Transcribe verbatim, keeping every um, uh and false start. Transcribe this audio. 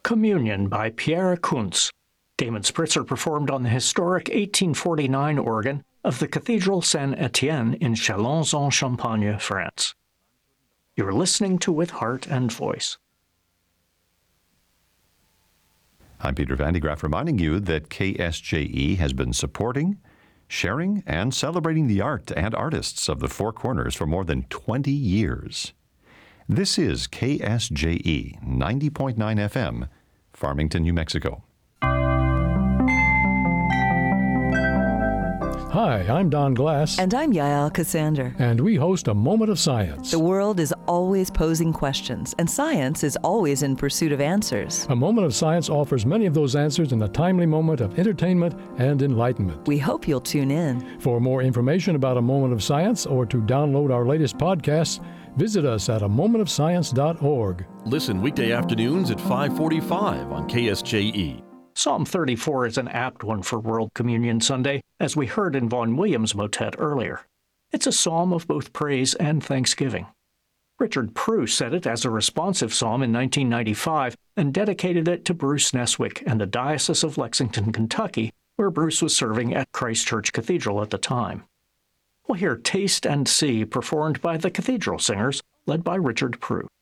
Communion by Pierre Kuntz. Damon Spritzer performed on the historic eighteen forty-nine organ of the Cathedral Saint-Étienne in Châlons-en-Champagne, France. You're listening to With Heart and Voice. I'm Peter Van de Graaff, reminding you that K S J E has been supporting, sharing, and celebrating the art and artists of the Four Corners for more than twenty years. This is K S J E ninety point nine F M, Farmington, New Mexico. Hi, I'm Don Glass. And I'm Yael Cassander. And we host A Moment of Science. The world is always posing questions, and science is always in pursuit of answers. A Moment of Science offers many of those answers in a timely moment of entertainment and enlightenment. We hope you'll tune in. For more information about A Moment of Science or to download our latest podcasts, visit us at a moment of science dot org. Listen weekday afternoons at five forty-five on K S J E. Psalm thirty-four is an apt one for World Communion Sunday, as we heard in Vaughan Williams' motet earlier. It's a psalm of both praise and thanksgiving. Richard Prue said it as a responsive psalm in nineteen ninety-five and dedicated it to Bruce Neswick and the Diocese of Lexington, Kentucky, where Bruce was serving at Christ Church Cathedral at the time. We'll hear Taste and See performed by the Cathedral Singers, led by Richard Prue.